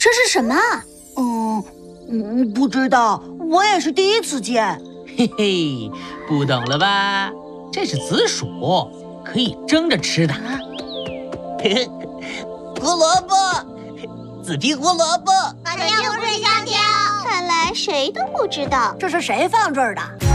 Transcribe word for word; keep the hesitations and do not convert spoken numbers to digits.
这是什么？ 嗯嗯，不知道，我也是第一次见。 嘿嘿，不懂了吧？这是紫薯，可以蒸着吃的。 胡萝卜，紫皮胡萝卜， 肯定不是香蕉。看来谁都不知道这是谁放这儿的？